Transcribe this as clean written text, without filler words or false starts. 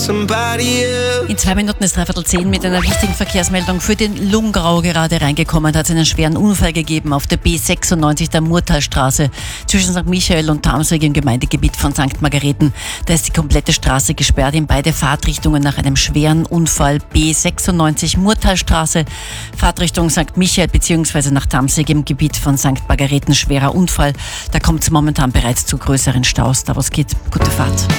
In 2 Minuten ist 9:15 mit einer wichtigen Verkehrsmeldung für den Lungau gerade reingekommen. Da hat es einen schweren Unfall gegeben auf der B96 der Murtalstraße zwischen St. Michael und Tamsweg im Gemeindegebiet von St. Margareten. Da ist die komplette Straße gesperrt in beide Fahrtrichtungen nach einem schweren Unfall. B96 Murtalstraße, Fahrtrichtung St. Michael bzw. nach Tamsweg im Gebiet von St. Margareten. Schwerer Unfall. Da kommt es momentan bereits zu größeren Staus. Da was geht. Gute Fahrt.